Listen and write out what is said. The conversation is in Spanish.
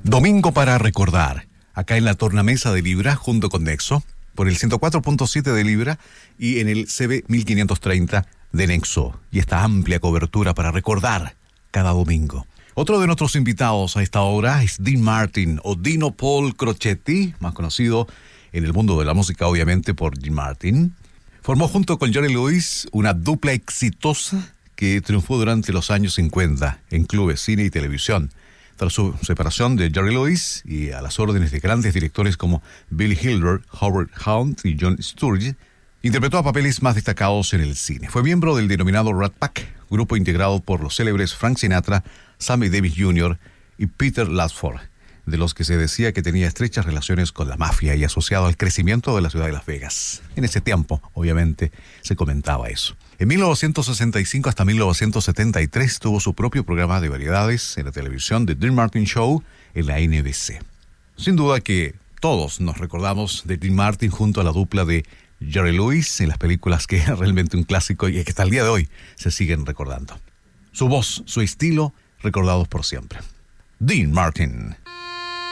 Domingo para recordar, acá en la tornamesa de Libra junto con Nexo, por el 104.7 de Libra y en el CB 1530 de Nexo. Y esta amplia cobertura para recordar cada domingo. Otro de nuestros invitados a esta hora es Dean Martin o Dino Paul Crocetti, más conocido en el mundo de la música obviamente por Dean Martin. Formó junto con Jerry Lewis una dupla exitosa que triunfó durante los años 50 en clubes, cine y televisión. Tras su separación de Jerry Lewis y a las órdenes de grandes directores como Billy Wilder, Howard Hunt y John Sturges, interpretó a papeles más destacados en el cine. Fue miembro del denominado Rat Pack, grupo integrado por los célebres Frank Sinatra, Sammy Davis Jr. y Peter Lasford, de los que se decía que tenía estrechas relaciones con la mafia y asociado al crecimiento de la ciudad de Las Vegas. En ese tiempo, obviamente, se comentaba eso. En 1965 hasta 1973 tuvo su propio programa de variedades en la televisión The Dean Martin Show en la NBC. Sin duda que todos nos recordamos de Dean Martin junto a la dupla de Jerry Lewis en las películas que es realmente un clásico y que hasta el día de hoy se siguen recordando. Su voz, su estilo, recordados por siempre. Dean Martin.